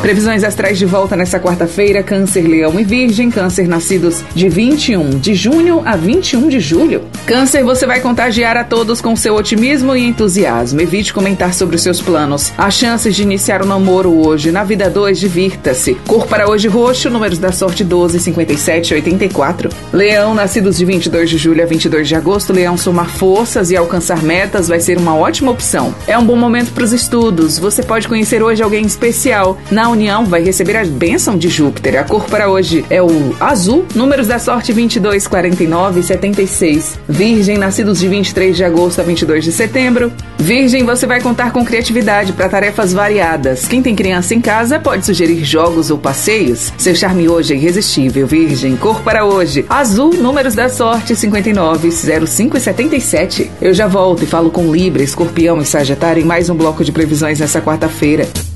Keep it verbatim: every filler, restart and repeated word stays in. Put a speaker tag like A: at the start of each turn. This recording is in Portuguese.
A: Previsões astrais de volta nessa quarta-feira: Câncer, Leão e Virgem. Câncer, nascidos de vinte e um de junho a vinte e um de julho. Câncer, você vai contagiar a todos com seu otimismo e entusiasmo. Evite comentar sobre os seus planos. Há chances de iniciar o namoro hoje. Na vida dois, divirta-se. Cor para hoje, roxo. Números da sorte: doze, cinquenta e sete e oitenta e quatro. Leão, nascidos de vinte e dois de julho a vinte e dois de agosto. Leão, somar forças e alcançar metas vai ser uma ótima opção. É um bom momento para os estudos. Você pode conhecer hoje alguém especial. Na união, vai receber a bênção de Júpiter. A cor para hoje é o azul. Números da sorte: vinte e dois, quarenta e nove e setenta e seis. Virgem, nascidos de vinte e três de agosto a vinte e dois de setembro. Virgem, você vai contar com criatividade para tarefas variadas. Quem tem criança em casa pode sugerir jogos ou passeios. Seu charme hoje é irresistível, Virgem. Cor para hoje: azul. Números da sorte: cinquenta e nove, zero cinco e setenta e sete. Eu já volto e falo com Libra, Escorpião e Sagitário em mais um bloco de previsões nessa quarta-feira.